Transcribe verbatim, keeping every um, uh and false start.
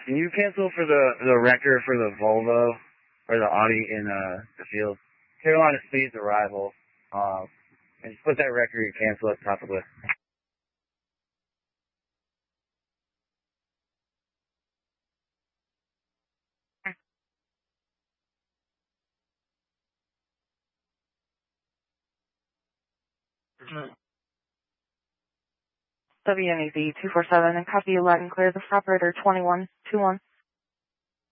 Can you cancel for the the wrecker for the Volvo or the Audi in uh, the field? Carolina Speed's arrival. Um, and just put that wrecker you cancel at the top of the list. W N E Z two four seven and copy loud and clear. The operator twenty-one two one.